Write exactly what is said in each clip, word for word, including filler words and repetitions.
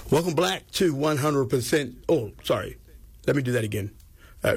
Welcome back to one hundred percent. Oh, sorry. Let me do that again. Uh,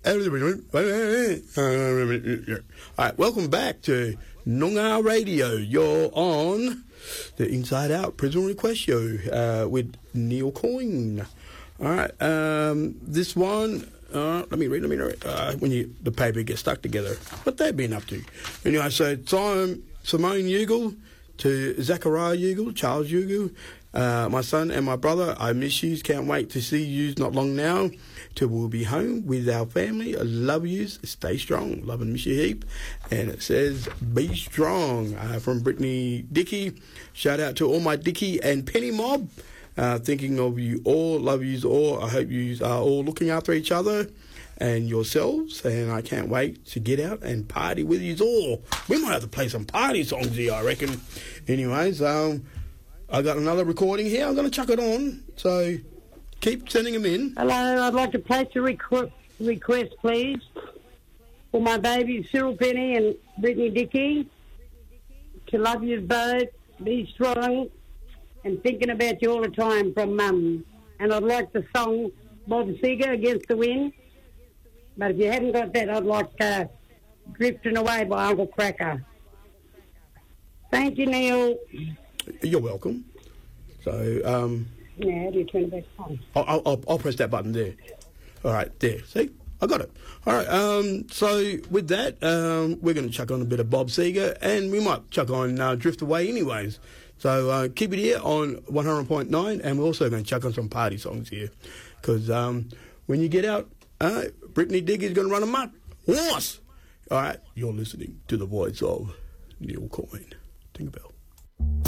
all right, welcome back to Noongar Radio. You're on the Inside Out Prison Request Show uh, with Neil Coyne. All right, um, this one, uh, let me read, let me read. Uh, when you, the paper gets stuck together, what they've been up to. Anyway, so Simon, Simone Ugle to Zachariah Ugle, Charles Ugle, uh, my son and my brother, I miss yous, can't wait to see yous not long now till we'll be home with our family. I love yous, stay strong, love and miss you heap. And it says, be strong, uh, from Brittany Dickey. Shout out to all my Dickey and Penny mob. Uh, thinking of you all, love yous all. I hope yous are all looking after each other and yourselves, and I can't wait to get out and party with yous all. We might have to play some party songs here, I reckon. Anyways, um, I got another recording here. I'm going to chuck it on, so keep sending them in. Hello, I'd like to place a requ- request, please, for my babies Cyril Penny and Brittany Dickey, to love yous both, be strong, and thinking about you all the time from Mum. And I'd like the song Bob Seger, Against the Wind. But if you haven't got that, I'd like uh, Drifting Away by Uncle Cracker. Thank you, Neil. You're welcome. So, um... Now, how do you turn it back on? I'll, I'll, I'll press that button there. All right, there. See? I got it. All right, um, so with that, um, we're going to chuck on a bit of Bob Seger, and we might chuck on uh, Drift Away anyways. So uh, keep it here on one hundred point nine, and we're also going to chuck on some party songs here. Because um, when you get out, uh, Brittany Dickey's going to run amok. Horse! All right, you're listening to the voice of Neil Coyne. Tinkerbell.